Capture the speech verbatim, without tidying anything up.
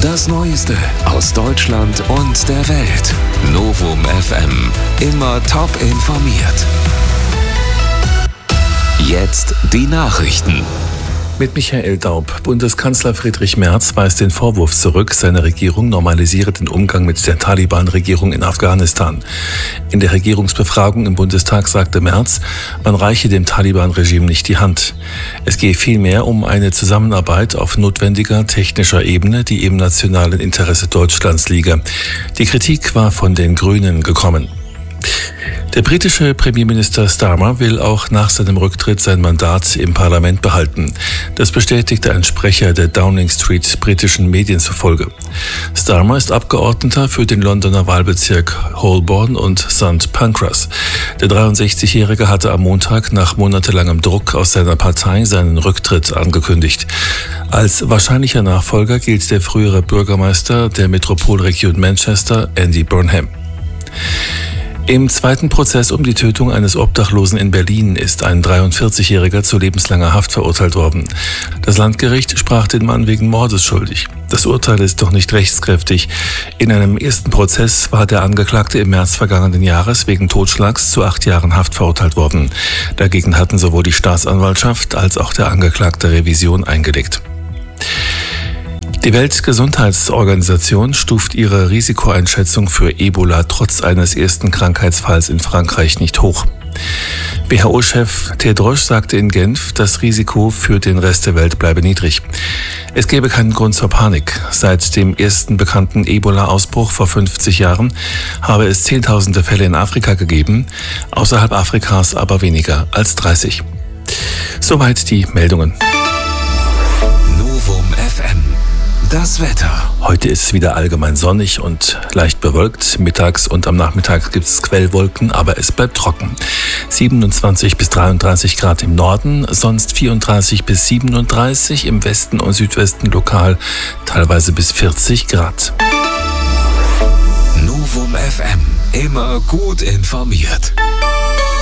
Das Neueste aus Deutschland und der Welt. Novum F M. Immer top informiert. Jetzt die Nachrichten. Mit Michael Daub. Bundeskanzler Friedrich Merz weist den Vorwurf zurück, seine Regierung normalisiere den Umgang mit der Taliban-Regierung in Afghanistan. In der Regierungsbefragung im Bundestag sagte Merz, man reiche dem Taliban-Regime nicht die Hand. Es gehe vielmehr um eine Zusammenarbeit auf notwendiger technischer Ebene, die im nationalen Interesse Deutschlands liege. Die Kritik war von den Grünen gekommen. Der britische Premierminister Starmer will auch nach seinem Rücktritt sein Mandat im Parlament behalten. Das bestätigte ein Sprecher der Downing Street britischen Medien zufolge. Starmer ist Abgeordneter für den Londoner Wahlbezirk Holborn und Sankt Pancras. Der dreiundsechzigjährige hatte am Montag nach monatelangem Druck aus seiner Partei seinen Rücktritt angekündigt. Als wahrscheinlicher Nachfolger gilt der frühere Bürgermeister der Metropolregion Manchester, Andy Burnham. Im zweiten Prozess um die Tötung eines Obdachlosen in Berlin ist ein dreiundvierzigjähriger zu lebenslanger Haft verurteilt worden. Das Landgericht sprach den Mann wegen Mordes schuldig. Das Urteil ist noch nicht rechtskräftig. In einem ersten Prozess war der Angeklagte im März vergangenen Jahres wegen Totschlags zu acht Jahren Haft verurteilt worden. Dagegen hatten sowohl die Staatsanwaltschaft als auch der Angeklagte Revision eingelegt. Die Weltgesundheitsorganisation stuft ihre Risikoeinschätzung für Ebola trotz eines ersten Krankheitsfalls in Frankreich nicht hoch. W H O-Chef Tedros sagte in Genf, das Risiko für den Rest der Welt bleibe niedrig. Es gäbe keinen Grund zur Panik. Seit dem ersten bekannten Ebola-Ausbruch vor fünfzig Jahren habe es zehntausende Fälle in Afrika gegeben, außerhalb Afrikas aber weniger als dreißig. Soweit die Meldungen. Novum F M. Das Wetter. Heute ist es wieder allgemein sonnig und leicht bewölkt. Mittags und am Nachmittag gibt es Quellwolken, aber es bleibt trocken. siebenundzwanzig bis dreiunddreißig Grad im Norden, sonst vierunddreißig bis siebenunddreißig, im Westen und Südwesten lokal teilweise bis vierzig Grad. Novum F M. Immer gut informiert.